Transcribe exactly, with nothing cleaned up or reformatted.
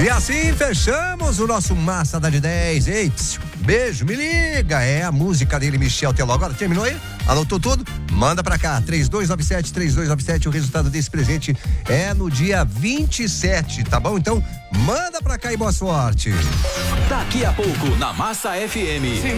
E assim fechamos o nosso Massa da de dez. Ei, psiu, beijo, me liga. É a música dele, Michel Teló. Agora terminou aí? Anotou tudo? Manda pra cá, três dois nove sete, três dois nove sete. O resultado desse presente é no dia vinte e sete, tá bom? Então, manda pra cá e boa sorte. Daqui a pouco, na Massa F M.